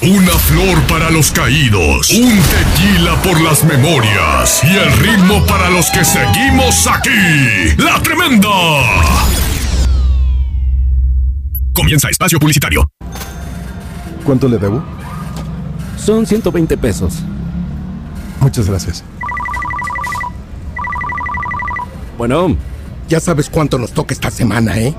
Una flor para los caídos, un tequila por las memorias y el ritmo para los que seguimos aquí. ¡La Tremenda! Comienza espacio publicitario. ¿Cuánto le debo? Son 120 pesos. Muchas gracias. Bueno, ya sabes cuánto nos toca esta semana, ¿eh?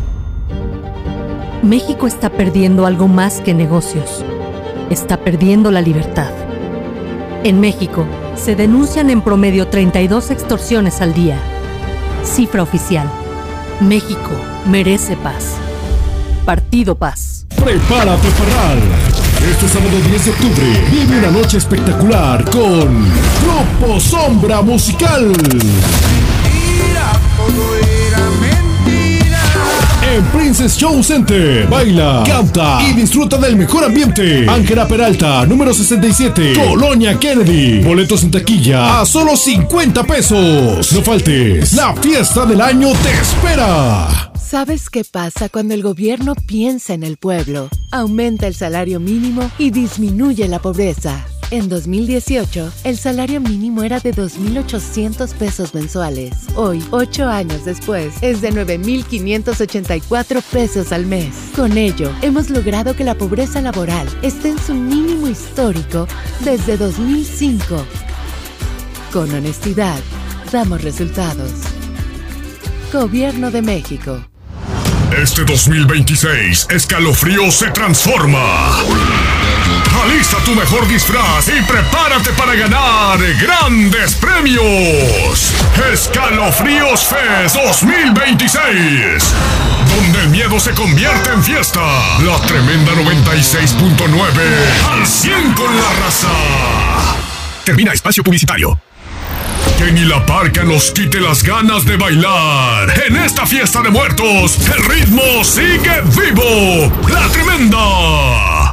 México está perdiendo algo más que negocios. Está perdiendo la libertad. En México, se denuncian en promedio 32 extorsiones al día. Cifra oficial. México merece paz. Partido Paz. Prepárate, Parral. Este sábado 10 de octubre vive una noche espectacular con Grupo Sombra Musical. En Princess Show Center, baila, canta y disfruta del mejor ambiente. Ángela Peralta, número 67, Colonia Kennedy. Boletos en taquilla a solo 50 pesos. No faltes, la fiesta del año te espera. ¿Sabes qué pasa cuando el gobierno piensa en el pueblo? Aumenta el salario mínimo y disminuye la pobreza. En 2018, el salario mínimo era de 2.800 pesos mensuales. Hoy, 8 años después, es de 9.584 pesos al mes. Con ello, hemos logrado que la pobreza laboral esté en su mínimo histórico desde 2005. Con honestidad, damos resultados. Gobierno de México. Este 2026, Escalofríos se transforma. Alista tu mejor disfraz y prepárate para ganar grandes premios. Escalofríos Fest 2026. Donde el miedo se convierte en fiesta. La Tremenda 96.9. Al 100 con la raza. Termina espacio publicitario. Que ni la parca nos quite las ganas de bailar. En esta fiesta de muertos, el ritmo sigue vivo. La Tremenda.